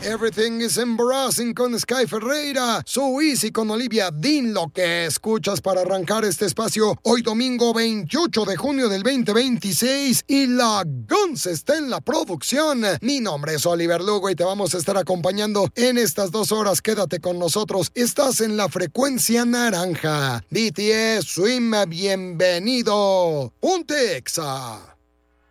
Everything is Embarrassing con Sky Ferreira, So Easy con Olivia Dean, lo que escuchas para arrancar este espacio hoy domingo 28 de junio del 2026 y la Guns está en la producción. Mi nombre es Oliver Lugo y te vamos a estar acompañando en estas 2 horas. Quédate con nosotros, estás en la frecuencia naranja. BTS, Swim, bienvenido. Ponte Exa.